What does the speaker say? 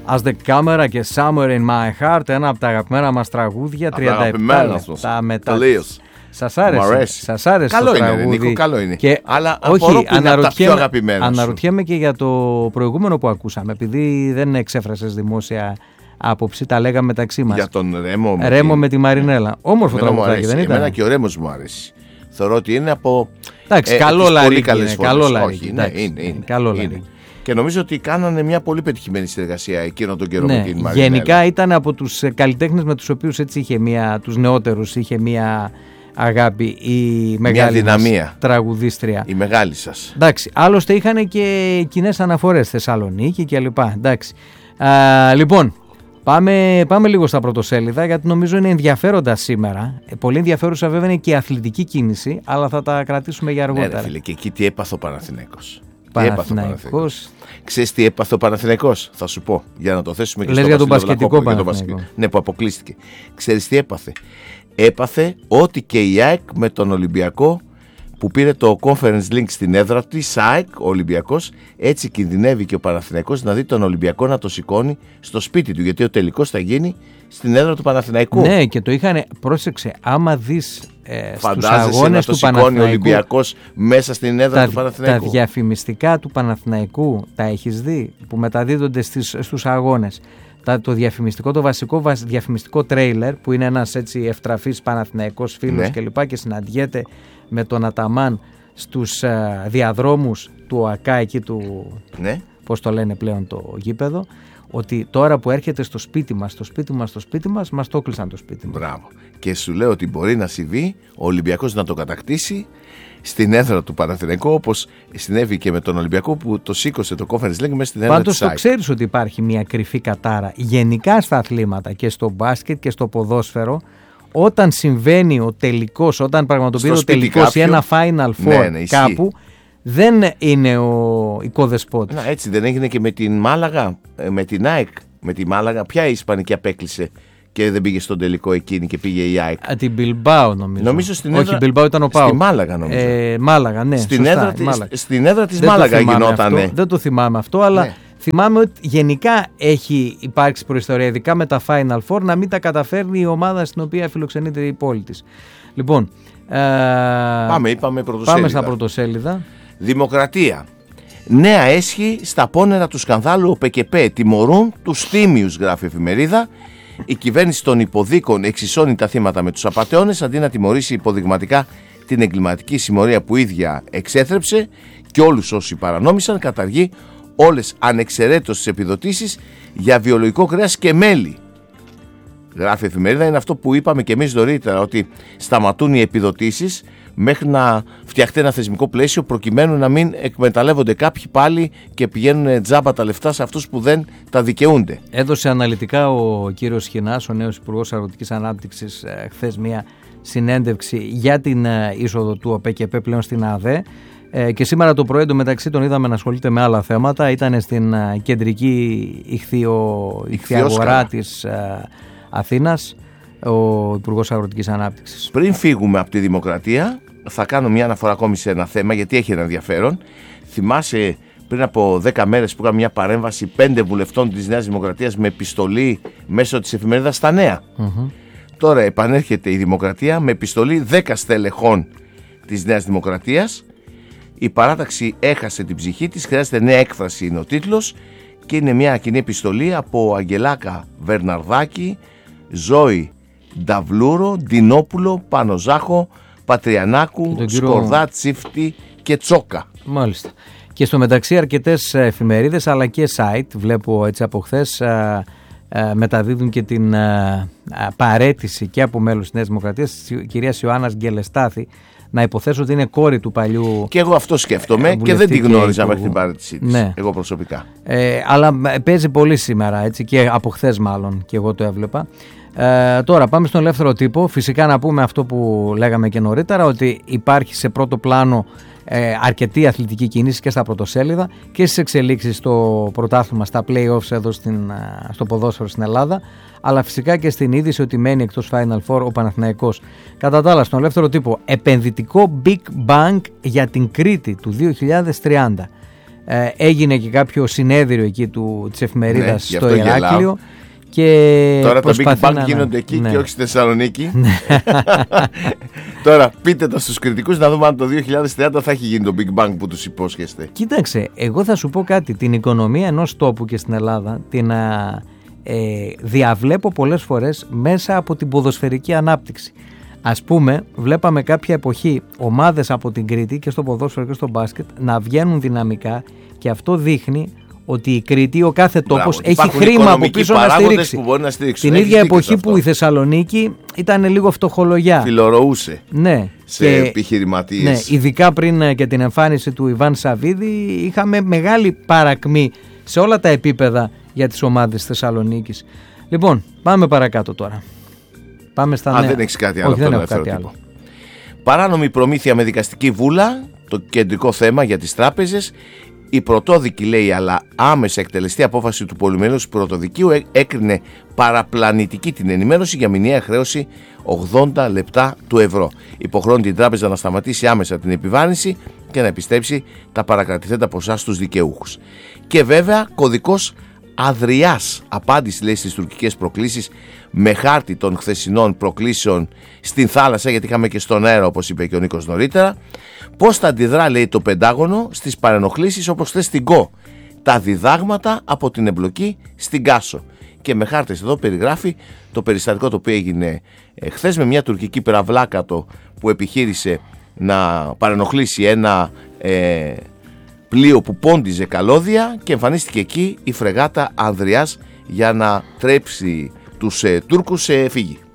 As the Camera και Somewhere in My Heart, ένα από τα αγαπημένα μας τραγούδια. 37 λεπτά μετά. Σας άρεσε καλό το είναι, τραγούδι. Νίκο, καλό είναι. Και αλλά όχι, αναρωτιέμαι και για το προηγούμενο που ακούσαμε, επειδή δεν εξέφρασες δημόσια άποψη, τα λέγαμε μεταξύ μας. Για τον Ρέμο. Ρέμο με τη Μαρινέλα. Όμορφο τραγουδάκι, δεν ήταν? Εμένα και ο Ρέμος μου αρέσει. Θεωρώ ότι είναι από. Εντάξει, καλό λαρίκι είναι. Καλό λαρίκι. Είναι. Και νομίζω ότι κάνανε μια πολύ πετυχημένη συνεργασία εκείνο τον καιρό με την Μαρινέλα. Γενικά ήταν από τους καλλιτέχνες με τους οποίους έτσι τους νεότερους είχε μια αγάπη, η μεγάλη μας τραγουδίστρια. Η μεγάλη σας. Εντάξει, άλλωστε είχαν και κοινές αναφορές, Θεσσαλονίκη κλπ. Εντάξει. Λοιπόν, πάμε λίγο στα πρωτοσέλιδα, γιατί νομίζω είναι ενδιαφέροντα σήμερα. Πολύ ενδιαφέρουσα βέβαια είναι και η αθλητική κίνηση, αλλά θα τα κρατήσουμε για αργότερα. Ναι, φίλε, και εκεί τι έπαθε ο Παναθηναϊκός. Ξέρεις τι έπαθε ο Παναθηναϊκός? Θα σου πω, για να το θέσουμε και στο για τον μπασκετικό Παναθηναϊκό. Ναι, που αποκλείστηκε. Ξέρεις τι έπαθε? Έπαθε ό,τι και η ΑΕΚ με τον Ολυμπιακό που πήρε το Conference Link στην έδρα του, ΑΕΚ, ο Ολυμπιακός, έτσι κινδυνεύει και ο Παναθηναϊκός να δει τον Ολυμπιακό να το σηκώνει στο σπίτι του, γιατί ο τελικός θα γίνει στην έδρα του Παναθηναϊκού. Ναι, και το είχαν, πρόσεξε, άμα δεις στους αγώνες του Παναθηναϊκού, ο Ολυμπιακός μέσα στην έδρα του Παναθηναϊκού. Τα διαφημιστικά του Παναθηναϊκού τα έχεις δει που μεταδίδονται στους αγώνες? Το διαφημιστικό, το βασικό διαφημιστικό τρέιλερ, που είναι ένας έτσι ευτραφής Παναθηναϊκός φίλος κλπ. Και συναντιέται με τον Αταμάν στους διαδρόμους του ΟΑΚΑ εκεί του, πώς το λένε πλέον το γήπεδο, ότι τώρα που έρχεται στο σπίτι μας, μας το κλείσαν το σπίτι μας. Μπράβο. Και σου λέω ότι μπορεί να συμβεί ο Ολυμπιακός να το κατακτήσει στην έδρα του Παναθηναϊκού, όπως συνέβη και με τον Ολυμπιακό που το σήκωσε το Conference League μέσα στην έδρα της ΑΕΚ. Πάντως το ξέρεις ότι υπάρχει μια κρυφή κατάρα γενικά στα αθλήματα, και στο μπάσκετ και στο ποδόσφαιρο, όταν συμβαίνει ο τελικός, όταν πραγματοποιείται ο τελικός ή ένα Final Four κάπου, δεν είναι ο οικοδεσπότης. Έτσι δεν έγινε και με την Μάλαγα, με την ΑΕΚ, με τη Μάλαγα? Ποια η Ισπανική απέκλεισε και δεν πήγε στον τελικό εκείνη και πήγε η ΑΕΚ? Την Μπιλμπάο νομίζω. Στην έδρα... Όχι, Μπιλμπάο ήταν ο Πάο. Στη Μάλαγα νομίζω. Μάλαγα, ναι. Στην έδρα της Μάλαγα γινότανε. Δεν το θυμάμαι αυτό, αλλά θυμάμαι ότι γενικά έχει υπάρξει προϊστορία, ειδικά με τα Final Four, να μην τα καταφέρνει η ομάδα στην οποία φιλοξενείται η πόλη της. Λοιπόν, πάμε στα πρωτοσέλιδα. Δημοκρατία. Νέα έσχη στα πόνερα του σκανδάλου. Ο ΠΚΠ τιμωρούν τους τίμιους, γράφει η εφημερίδα. Η κυβέρνηση των υποδίκων εξισώνει τα θύματα με τους απατεώνες, αντί να τιμωρήσει υποδειγματικά την εγκληματική συμμορία που ίδια εξέθρεψε, και όλους όσοι παρανόμησαν, καταργεί όλες ανεξαιρέτως τις επιδοτήσεις για βιολογικό κρέας και μέλι. Γράφει η εφημερίδα, είναι αυτό που είπαμε και εμείς νωρίτερα, ότι σταματούν οι επιδοτήσεις μέχρι να φτιαχτεί ένα θεσμικό πλαίσιο, προκειμένου να μην εκμεταλλεύονται κάποιοι πάλι και πηγαίνουν τζάμπα τα λεφτά σε αυτούς που δεν τα δικαιούνται. Έδωσε αναλυτικά ο κύριος Σχοινάς, ο νέος Υπουργός Αγροτικής Ανάπτυξης, χθες μια συνέντευξη για την είσοδο του ΟΠΚΠ πλέον στην ΑΔΕ, και σήμερα το πρωί μεταξύ τον είδαμε να ασχολείται με άλλα θέματα. Ήταν στην κεντρική ηχθιαγορά της Αθήνας ο Υπουργός Αγροτικής Ανάπτυξης. Πριν φύγουμε από τη Δημοκρατία, θα κάνω μια αναφορά ακόμη σε ένα θέμα, γιατί έχει ένα ενδιαφέρον. Θυμάσαι πριν από 10 μέρες που είχαμε μια παρέμβαση 5 βουλευτών της Νέας Δημοκρατίας με επιστολή μέσω της εφημερίδας στα Νέα. Τώρα επανέρχεται η Δημοκρατία με επιστολή 10 στελεχών της Νέας Δημοκρατίας. Η παράταξη έχασε την ψυχή της, χρειάζεται νέα έκφραση, είναι ο τίτλος, και είναι μια κοινή επιστολή από Αγγελάκα Βερναρδάκη, Ζώη Νταβλούρο, Ντινόπουλο, Πανοζάχο, Πατριανάκου, Σκορδά, Τσίφτη και Τσόκα. Μάλιστα. Και στο μεταξύ αρκετές εφημερίδες αλλά και site, βλέπω έτσι από χθες, μεταδίδουν και την παραίτηση και από μέλους της Νέας Δημοκρατίας της κυρίας Ιωάννας Γκελεστάθη, να υποθέσω ότι είναι κόρη του παλιού. Και εγώ αυτό σκέφτομαι και δεν τη γνώριζα μέχρι την παραίτησή της, εγώ προσωπικά. Αλλά παίζει πολύ σήμερα, έτσι, και από χθες μάλλον, και εγώ το έβλεπα. Τώρα πάμε στον ελεύθερο τύπο. Φυσικά να πούμε αυτό που λέγαμε και νωρίτερα, ότι υπάρχει σε πρώτο πλάνο αρκετή αθλητική κίνηση και στα πρωτοσέλιδα και στις εξελίξεις στο πρωτάθλημα, στα play-offs εδώ στο ποδόσφαιρο στην Ελλάδα, αλλά φυσικά και στην είδηση ότι μένει εκτός Final Four ο Παναθηναϊκός. Κατά τα άλλα, στον ελεύθερο τύπο, επενδυτικό Big Bang για την Κρήτη του 2030. έγινε και κάποιο συνέδριο εκεί της εφημερίδας στο Ηράκλειο. Γελάω. Και τώρα τα Big Bang γίνονται εκεί και όχι στη Θεσσαλονίκη. Τώρα πείτε τα στους κριτικούς να δούμε αν το 2030 θα έχει γίνει το Big Bang που τους υπόσχεστε. Κοίταξε, εγώ θα σου πω κάτι. Την οικονομία ενός τόπου και στην Ελλάδα την διαβλέπω πολλές φορές μέσα από την ποδοσφαιρική ανάπτυξη. Ας πούμε, βλέπαμε κάποια εποχή ομάδες από την Κρήτη και στο ποδόσφαιρο και στο μπάσκετ να βγαίνουν δυναμικά, και αυτό δείχνει ότι η Κρήτη, ο κάθε τόπος έχει χρήμα από πίσω να στηρίξει. Που μπορεί να στηρίξουν. Την ίδια εποχή που η Θεσσαλονίκη ήταν λίγο φτωχολογιά. Φιλορωούσε. Ναι. Σε επιχειρηματίες. Ναι, ειδικά πριν και την εμφάνιση του Ιβάν Σαββίδη, είχαμε μεγάλη παρακμή σε όλα τα επίπεδα για τις ομάδες της Θεσσαλονίκης. Λοιπόν, πάμε παρακάτω τώρα. Πάμε στα νέα. Δεν έχεις κάτι άλλο? Όχι, δεν έχω κάτι άλλο. Παράνομη προμήθεια με δικαστική βούλα, το κεντρικό θέμα για τις τράπεζες. Η πρωτόδικη, λέει, αλλά άμεσα εκτελεστή απόφαση του πολυμελούς πρωτοδικείου έκρινε παραπλανητική την ενημέρωση για μηνιαία χρέωση 80 λεπτά του ευρώ. Υποχρεώνει την τράπεζα να σταματήσει άμεσα την επιβάρυνση και να επιστρέψει τα παρακρατηθέντα ποσά στους δικαιούχους. Και βέβαια κωδικός αδριάς απάντηση, λέει, στις τουρκικές προκλήσεις, με χάρτη των χθεσινών προκλήσεων στην θάλασσα, γιατί είχαμε και στον αέρα, όπως είπε και ο Νίκος νωρίτερα. Πώς θα αντιδρά, λέει, το Πεντάγωνο στις παρενοχλήσεις όπως χθες στην ΚΟ. Τα διδάγματα από την εμπλοκή στην Κάσο. Και με χάρτες εδώ περιγράφει το περιστατικό το οποίο έγινε χθες με μια τουρκική πυραυλάκατο που επιχείρησε να παρενοχλήσει ένα πλοίο που πόντιζε καλώδια, και εμφανίστηκε εκεί η φρεγάτα Ανδριάς για να τρέψει τους Τούρκους σε φύγη.